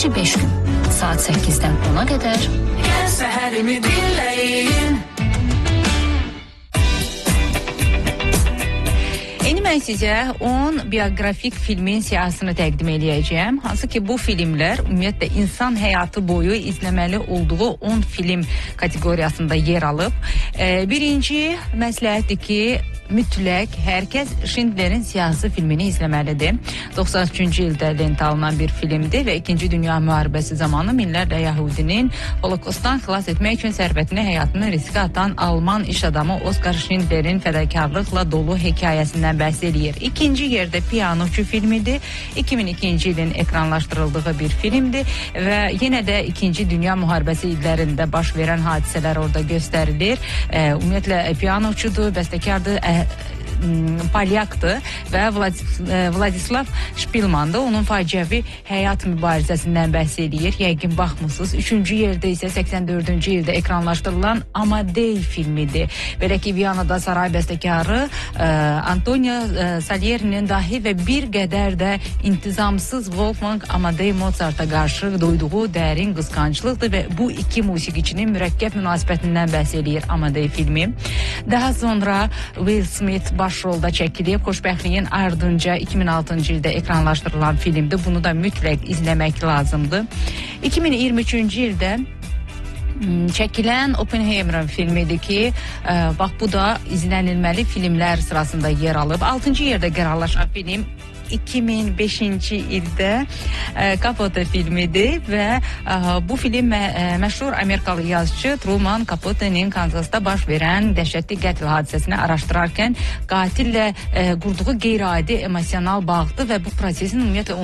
sadəcə 5 gün. Saat 8-dən 10-a qədər. Gəl səhərimi dinləyin. İndi mən sizə 10 bioqrafik filmin siyahısını təqdim edəcəyəm. Hansı ki, bu filmlər ümumiyyətlə insan həyatı boyu izləməli olduğu 10 film kateqoriyasında yer alıb. Birinci məsləhətdir ki, mütləq hər kəs Schindlerin Siyahısı filmini izləməlidir. 93-cü ildə lentə alınan bir filmdir və 2-ci Dünya müharibəsi zamanı minlərlə Yahudinin Holokostdan xilas etmək üçün sərvətini, həyatını riskə atan Alman iş adamı Oskar Schindlerin fədakarlıqla dolu hekayəsindən bəhs eləyir. İkinci yerdə Pianoçu filmidir. 2002-ci ilin ekranlaşdırıldığı bir filmdir və yenə də 2-ci Dünya müharibəsi illərində baş verən hadisələr orada göstərilir. Ümumiyyətlə Pianoçudur, bəstəkardır, Polyakdır və Vladislav Şpilmandır. Onun faciəvi həyat mübarizəsindən bəhs edir. Yəqin baxmısınız. 3-cü yerdə isə 84-cü ildə ekranlaşdırılan Amadey filmidir. Belə ki, Viyanada saray bəstəkarı Antonio Salieri'nin dahi və bir qədər də intizamsız Wolfgang Amadey Mozart'a qarşı duyduğu dərin qısqanclıqdır və bu iki musiqiçinin mürəkkəb münasibətindən bəhs edir Amadey filmi. Daha sonra Will Smith başrolda çəkilib, xoşbəxtliyin ardınca 2006-cı ildə ekranlaşdırılan filmdir. Bunu da mütləq izləmək lazımdır. 2023-cü ildə çəkilən Oppenheimer filmidir ki, bax bu da izlənilməli filmlər sırasında yer alıb. 6-cı yerdə qərarlaşan film 2005-ci ildə Capote filmidir və bu film məşhur Amerikalı yazıcı Truman Capote'nin Kansasda baş verən dəhşətli qətl hadisəsini araşdırarkən qatillə qurduğu qeyri-adi emosional bağdır və bu prosesin ümumiyyətlə